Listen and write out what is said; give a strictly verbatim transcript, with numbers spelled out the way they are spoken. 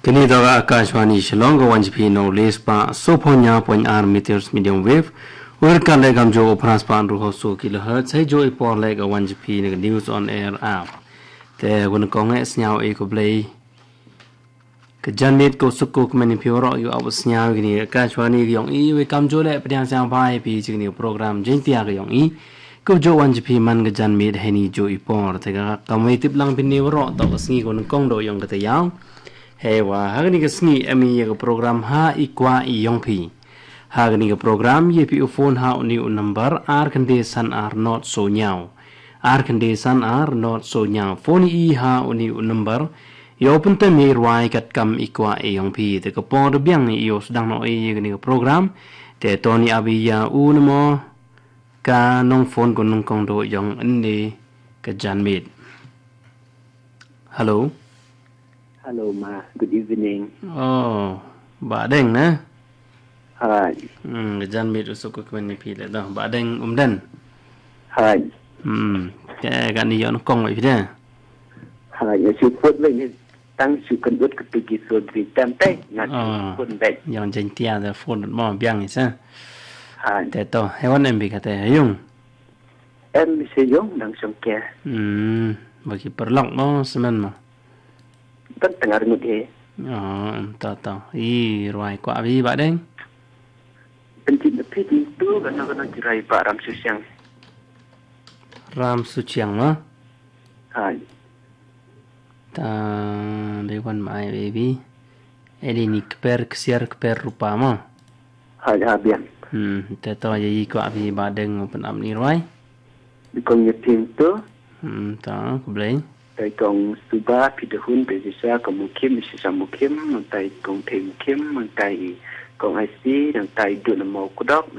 Kini daga Akashwani Shillong go wanjpi no lespa soponya point r meters medium wave urkan le gamjo operanspan ru hoso kilohertz hai jo ipor le go wanjpi ne news on air app te gun kong es nyao e ko play ke janit ko sukuk mani pioro yu abus nyao gini Akashwani yong i we gamjo le pdiang sang bai pi jingni program jintia ga yong i ko jo wanjpi man ga janmit heni jo ipor te ga kamai tip lang pin ni ro to sngi gun kong do yong ka yang Hewa, hagani ka sni ami ya program ha ikwa iyong pi. Hagani ka program ye pi phone ha uni un number ar kande san ar not so nyao. Ar kande san ar not so nyao. Phone i ha uni un number yo punta mi rwai kat kam ikwa iyong pi. Te ka po do biang ni yo sedang no i gani ka program. Te toni abi ya un mo ka nong phone ko nong kong do yong indi ka janmit. Hello. Hello, Ma. Good evening. Oh, Ba Deng na? Hi. Hmm, jan mit usuk ko ni pi le dah. Ba Deng um dan. Hi. Hmm, ke kan ni yon kong wi dah. Hi, ya su put le ni tang su kan dut ke pergi so dri tam tai ngat pun dai. Yang jen tia da phone mo biang ni sa. Hi. Te to, hewan em bi ka te yung. Em mi se yong nang song ke. Hmm, bagi perlok mo semen mo. Tan tengah rengut he. Oh, ta ta. I roi kwa bi Ba Deng. Penting de pi tu kan nak nak jirai Pak Ram Susyang. Ram Su Chiang mo. Hi. Ta de wan mai baby. Eli ni kper ksiar kper rupa mo. Hi, ha biang. Hmm, te to ye kwa bi Ba Deng pen am ni roi. Di kong ye tim tu. Hmm, ta ko blei. Tai kong suba pi de hun pe bisa kong mukim misi sa mukim, tai kong te mukim, tai kong I C, dan tai du na mau kudok.